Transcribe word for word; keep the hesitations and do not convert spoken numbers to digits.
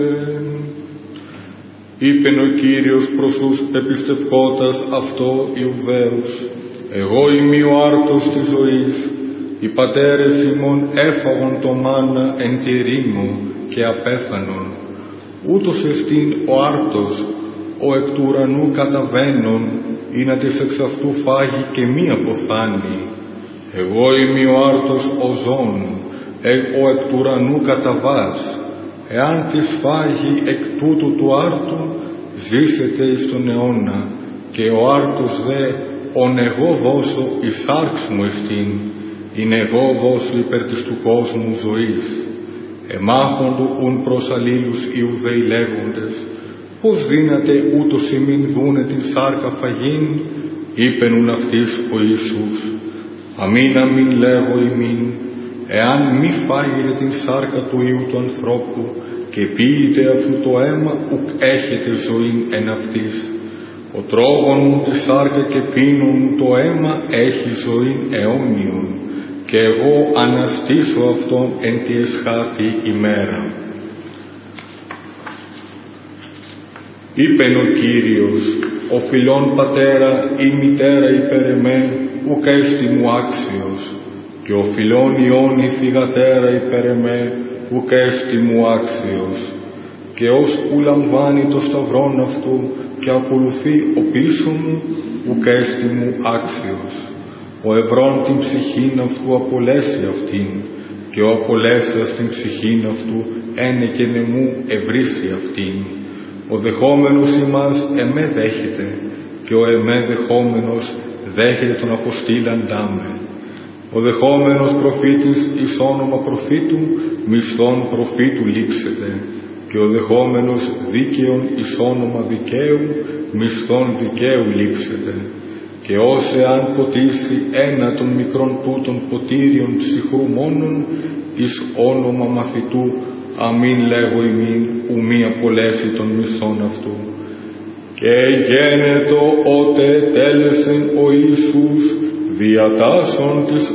Είπεν ο Κύριος προς τους επιστευκότας αυτό Ιουδαίους: εγώ είμαι ο άρτος της ζωής. Οι πατέρες ημών έφαγον το μάνα εν τη ερήμο και απέθανον. Ούτως εστίν ο άρτος, ο εκ του ουρανού καταβαίνων, ή να της εξ αυτού φάγει και μη αποθάνει. Εγώ είμαι ο άρτος ο ζών, ε, ο εκ του ουρανού καταβάς. Εάν της φάγει εκ τούτου του άρτου, ζήσετε εις τον αιώνα, και ο άρτος δε, ον εγώ δώσω εις άρξ μου εστίν, ειν εγώ δώσω υπέρ της του κόσμου ζωής. Εμάχοντου ουν προς αλλήλους Ιουδαίοι λέγοντες: πώς δύναται ούτως ημίν δούνε την σάρκα φαγήν; Είπεν ουν αυτής ο Ιησούς: αμήν αμήν λέγω ημίν, εάν μη φάγετε την σάρκα του Υιού του ανθρώπου και πίετε αυτού το αίμα, ουκ έχετε ζωήν εν αυτής. Ο τρώγων μου τη σάρκα και πίνων μου το αίμα έχει ζωήν αιώνιον, και εγώ αναστήσω αυτόν εν τη εσχάτη ημέρα. Είπεν ο Κύριος: ο φιλών πατέρα ή μητέρα υπέρ εμέ, ουκ έστι μου άξιος, και ο φιλών ιών η θυγατέρα υπέρ εμέ, ουκ έστι μου άξιος. Και ως που λαμβάνει το σταυρόν αυτού και ακολουθεί ο πίσω μου, ουκ έστι μου άξιος. Ο ευρών την ψυχήν αυτού απολέσει αυτήν, και ο απολέσας την ψυχήν αυτού ένε και νεμού ευρύσει αυτήν. Ο δεχόμενος ημάς εμέ δέχεται, και ο εμέ δεχόμενος δέχεται τον αποστήλαντά με. Ο δεχόμενος προφήτης εις όνομα προφήτου, μισθόν προφήτου λήψεται, και ο δεχόμενος δίκαιον εις όνομα δικαίου, μισθόν δικαίου λήψεται. Και ως εάν ποτίσει ένα των μικρών τούτων ποτήριων ψυχρού μόνον, εις όνομα μαθητού, αμήν λέγω ημίν, ου μη απολέσει των μισθών αυτού. Και γένετο ότε τέλεσεν ο Ιησούς διατάσσον της